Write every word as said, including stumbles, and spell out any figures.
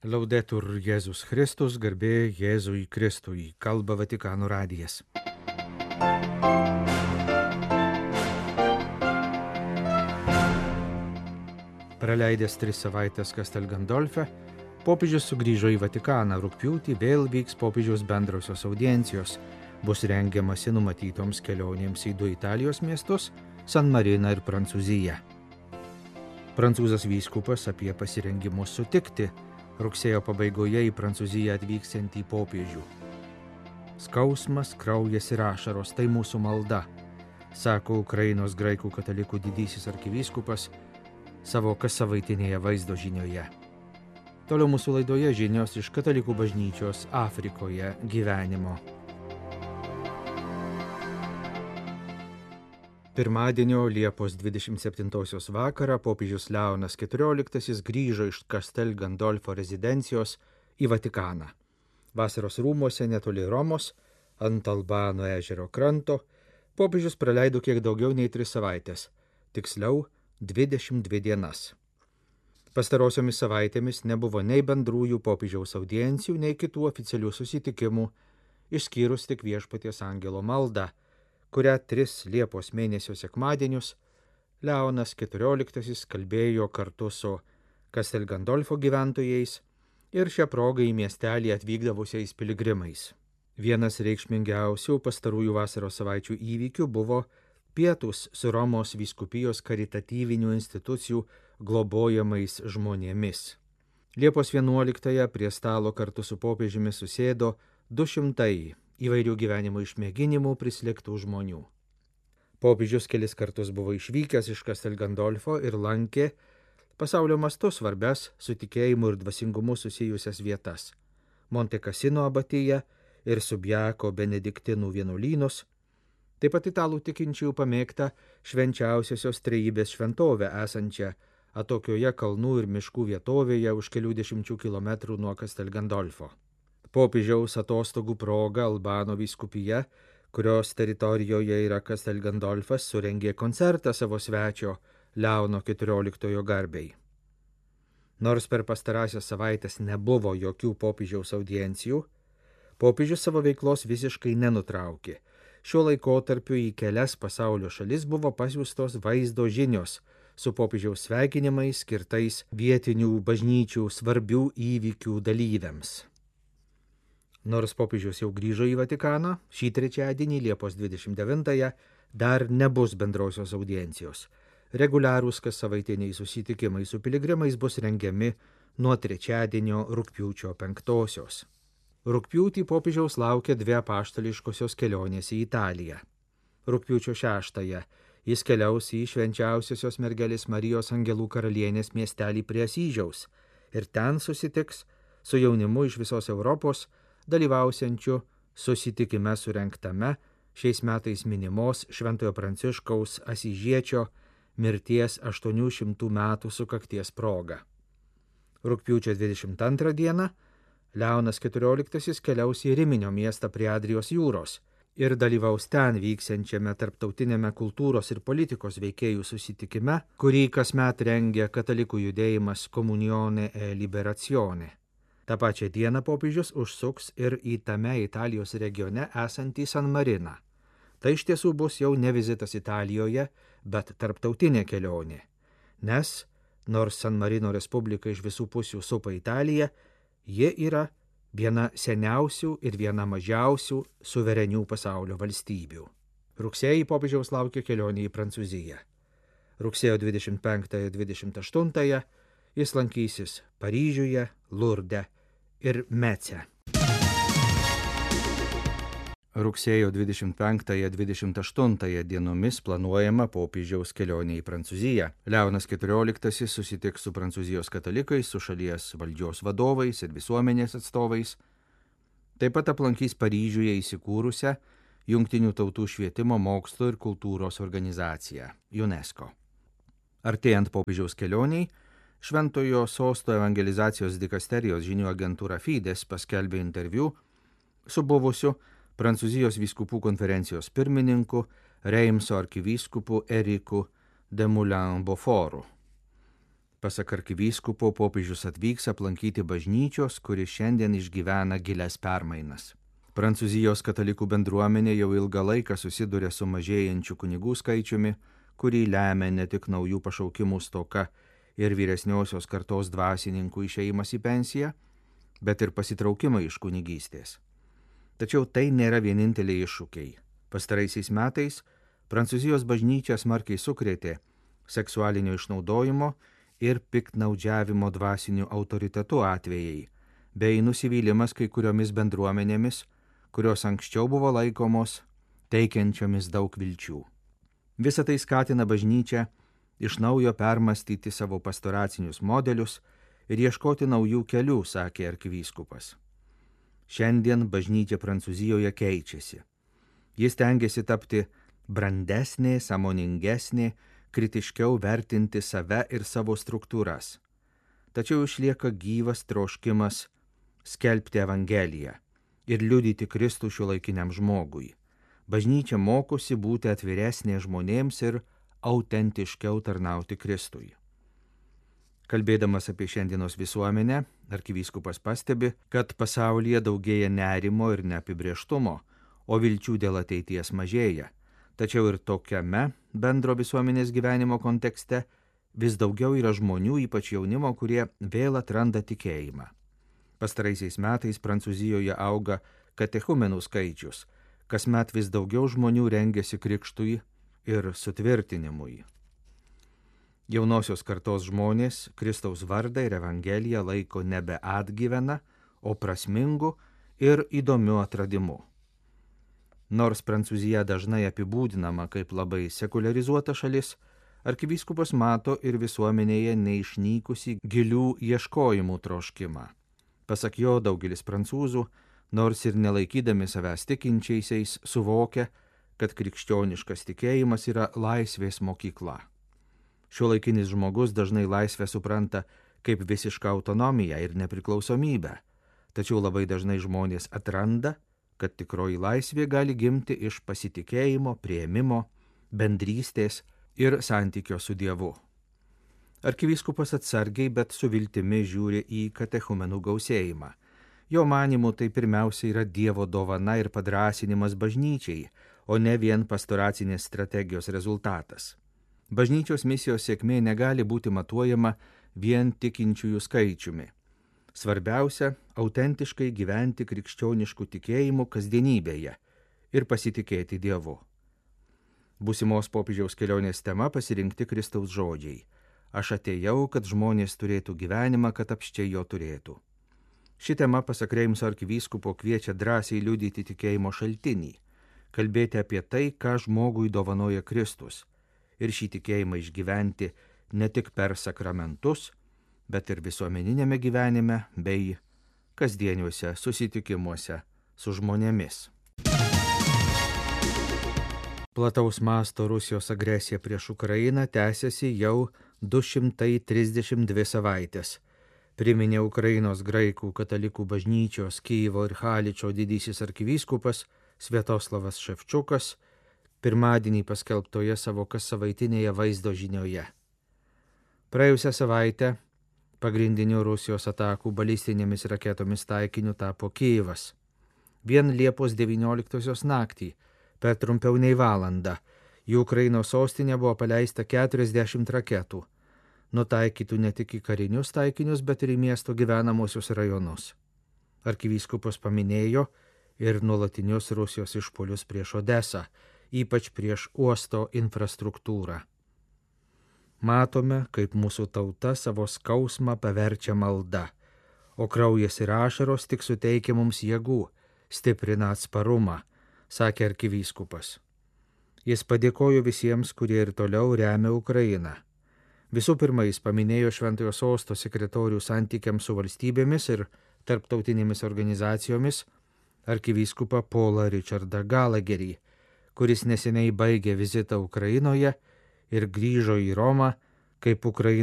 Laudetur Jėzus Kristus, garbė Jėzui Kristui, kalba Vatikano radijas. Praleidęs tris savaitės Castel Gandolfe, popiežius sugrįžo į Vatikaną. Rugpjūtį vėl vyks popiežiaus bendrosios audiencijos. Bus rengiamasi numatytoms kelionėms į du Italijos miestus – San Mariną ir Prancūziją. Prancūzas vyskupas apie pasirengimus sutikti rugsėjo pabaigoje į Prancūziją atvyksiantį popiežių. Skausmas, kraujas ir ašaros – tai mūsų malda, sako Ukrainos graikų katalikų didysis arkivyskupas savo kassavaitinėje vaizdo žinioje. Toliau mūsų laidoje žinios iš katalikų bažnyčios Afrikoje gyvenimo. Pirmadienio Liepos dvidešimt septintosios vakarą popiežius Leonas keturioliktasis grįžo iš Castel Gandolfo rezidencijos į Vatikaną. Vasaros rūmuose netoli Romos, ant Albano ežero kranto, popiežius praleido kiek daugiau nei tris savaitės, tiksliau dvidešimt dvi dienas. Pastarosiomis savaitėmis nebuvo nei bendrųjų popiežiaus audiencijų, nei kitų oficialių susitikimų, išskyrus tik Viešpaties angelo maldą, kurią tris Liepos mėnesio sekmadienius Leonas keturioliktasis kalbėjo kartu su Castel Gandolfo gyventojais ir šią progą į miestelį atvykdavusiais piligrimais. Vienas reikšmingiausių pastarųjų vasaros savaičių įvykių buvo pietūs su Romos vyskupijos karitatyvinių institucijų globojamais žmonėmis. Liepos vienuoliktąją prie stalo kartu su popiežiumi susėdo du šimtai įvairių gyvenimo išmėginimų prislėgtų žmonių. Popiežius kelis kartus buvo išvykęs iš Castel Gandolfo ir lankė pasaulio mastu svarbias su tikėjimu ir dvasingumu susijusias vietas – Monte Cassino abatiją ir Subiaco benediktinų vienuolynus, taip pat italų tikinčiųjų pamėgtą švenčiausiosios trejybės šventovę esančią atokioje kalnų ir miškų vietovėje už kelių dešimčių kilometrų nuo Castel Gandolfo. Popiežiaus atostogų proga Albano vyskupija, kurios teritorijoje yra Castel Gandolfas, surengė koncertą savo svečio Leono keturioliktojo garbei. Nors per pastarąsias savaitės nebuvo jokių popiežiaus audiencijų, popiežius savo veiklos visiškai nenutraukė. Šiuo laikotarpiu į kelias pasaulio šalis buvo pasiųstos vaizdo žinios su popiežiaus sveikinimais skirtais vietinių bažnyčių svarbių įvykių dalyviams. Nors popiežius jau grįžo į Vatikaną, šį trečiadienį Liepos dvidešimt devintąją dar nebus bendrosios audiencijos. Reguliarūs kassavaitiniai susitikimai su piligrimais bus rengiami nuo trečiadienio rugpjūčio penktosios. Rugpjūtį popiežiaus laukia dvi apaštališkosios kelionės į Italiją. Rugpjūčio šeštąją jis keliaus į švenčiausiosios mergelės Marijos angelų karalienės miestelį prie Asyžiaus ir ten susitiks su jaunimu iš visos Europos, dalyvausiančių susitikime surengtame šiais metais minimos Šventojo Pranciškaus Asyžiečio mirties aštuonių šimtų metų sukakties proga. Rugpjūčio dvidešimt antrą dieną Leonas keturioliktasis keliaus į Riminio miestą prie Adrijos jūros ir dalyvaus ten vyksiančiame tarptautinėme kultūros ir politikos veikėjų susitikime, kurį kasmet rengia katalikų judėjimas Comunione e Liberazione. Ta pačia dieną popiežius užsuks ir į tame Italijos regione esantį San Mariną. Tai iš tiesų bus jau ne vizitas Italijoje, bet tarptautinė kelionė. Nes, nors San Marino Respublika iš visų pusių supa Italiją, ji yra viena seniausių ir viena mažiausių suverenių pasaulio valstybių. Rugsėjį popiežiaus laukia kelionė į Prancūziją. Rugsėjo dvidešimt penktąją dvidešimt aštuntąją jis lankysis Paryžiuje, Lurde ir Mece. Rugsėjo dvidešimt penktąją dvidešimt aštuntąją dienomis planuojama popiežiaus kelionė į Prancūziją. Leonas keturioliktasis susitiks su Prancūzijos katalikais, su šalies valdžios vadovais ir visuomenės atstovais. Taip pat aplankys Paryžiuje įsikūrusią Jungtinių tautų švietimo, mokslo ir kultūros organizaciją UNESCO. Artėjant popiežiaus kelioniai, Šventojo sosto evangelizacijos dikasterijos žinių agentūra Fides paskelbė interviu su buvusiu Prancūzijos vyskupų konferencijos pirmininku Reimso arkivyskupu Eriku de Moulin-Beaufortu. Pasak arkivyskupo, popiežius atvyks aplankyti bažnyčios, kuri šiandien išgyvena gilias permainas. Prancūzijos katalikų bendruomenė jau ilgą laiką susiduria su mažėjančiu kunigų skaičiumi, kurį lemia ne tik naujų pašaukimų stoka ir vyresniosios kartos dvasininkų išėjimas į pensiją, bet ir pasitraukimai iš kunigystės. Tačiau tai nėra vieninteliai iššūkiai. Pastaraisiais metais Prancūzijos bažnyčia smarkiai sukrėtė seksualinio išnaudojimo ir piktnaudžiavimo dvasiniu autoritetu atvejai, bei nusivylimas kai kuriomis bendruomenėmis, kurios anksčiau buvo laikomos teikiančiomis daug vilčių. Visa tai skatina bažnyčią iš naujo permastyti savo pastoracinius modelius ir ieškoti naujų kelių, sakė arkivyskupas. Šiandien bažnyčia Prancūzijoje keičiasi. Jis tengiasi tapti brandesnė, sąmoningesnė, kritiškiau vertinti save ir savo struktūras. Tačiau išlieka gyvas troškimas skelbti Evangeliją ir liudyti Kristų šiuolaikiniam žmogui. Bažnyčia mokosi būti atviresnė žmonėms ir autentiškiau tarnauti Kristui. Kalbėdamas apie šiandienos visuomenę, arkivyskupas pastebi, kad pasaulyje daugėja nerimo ir neapibrėžtumo, o vilčių dėl ateities mažėja. Tačiau ir tokiame bendro visuomenės gyvenimo kontekste vis daugiau yra žmonių, ypač jaunimo, kurie vėl atranda tikėjimą. Pastaraisiais metais Prancūzijoje auga katechumenų skaičius, kasmet vis daugiau žmonių rengiasi krikštui ir sutvirtinimui. Jaunosios kartos žmonės Kristaus vardą ir Evangeliją laiko nebe atgyvena, o prasmingu ir įdomiu atradimu. Nors Prancūzija dažnai apibūdinama kaip labai sekuliarizuota šalis, arkivyskupas mato ir visuomenėje neišnykusi gilių ieškojimų troškimą. Pasak jo, daugelis prancūzų, nors ir nelaikydami savęs tikinčiaisiais, suvokia, kad krikščioniškas tikėjimas yra laisvės mokykla. Šiuolaikinis žmogus dažnai laisvę supranta kaip visišką autonomiją ir nepriklausomybę, tačiau labai dažnai žmonės atranda, kad tikroji laisvė gali gimti iš pasitikėjimo, priėmimo, bendrystės ir santykio su Dievu. Arkivyskupas atsargiai, bet su viltimi žiūri į katechumenų gausėjimą. Jo manymu tai pirmiausia yra Dievo dovana ir padrąsinimas bažnyčiai, o ne vien pastoracinės strategijos rezultatas. Bažnyčios misijos sėkmė negali būti matuojama vien tikinčiųjų skaičiumi. Svarbiausia – autentiškai gyventi krikščioniškų tikėjimų kasdienybėje ir pasitikėti Dievu. Būsimos popiežiaus kelionės tema pasirinkti Kristaus žodžiai. Aš atėjau, kad žmonės turėtų gyvenimą, kad apsčiai jo turėtų. Ši tema, pasak Reimso arkivyskupo, kviečia drąsiai liudyti tikėjimo šaltinį, kalbėti apie tai, ką žmogui dovanoja Kristus, ir šį tikėjimą išgyventi ne tik per sakramentus, bet ir visuomeninėme gyvenime bei kasdieniuose susitikimuose su žmonėmis. Plataus masto Rusijos agresija prieš Ukrainą tęsiasi jau du šimtai trisdešimt dvi savaitės. Priminė Ukrainos graikų katalikų bažnyčios Kyjivo ir Haličo didysis arkivyskupas Sviatoslavas Ševčiukas pirmadienį paskelbtoje savo kassavaitinėje vaizdo žinioje. Praėjusią savaitę pagrindiniu Rusijos atakų balistinėmis raketomis taikiniu tapo Kijivas. Vien Liepos devynioliktosios naktį, per trumpiau nei valandą, į Ukrainos sostinę buvo paleista keturiasdešimt raketų, nutaikytų ne tik į karinius taikinius, bet ir į miesto gyvenamosius rajonus. Arkivyskupas paminėjo ir nuolatinius Rusijos išpuolius prieš Odesą, ypač prieš uosto infrastruktūrą. Matome, kaip mūsų tauta savo skausmą paverčia malda, o kraujas ir ašaros tik suteikia mums jėgų, stiprina atsparumą, sakė arkivyskupas. Jis padėkojo visiems, kurie ir toliau remia Ukrainą. Visų pirma, jis paminėjo Šventojo sosto sekretorių santykiams su valstybėmis ir tarptautinėmis organizacijomis arkivyskupą Paulą Richardą Gallagherį, kuris neseniai baigė vizitą Ukrainoje ir grįžo į Romą kaip Ukrainos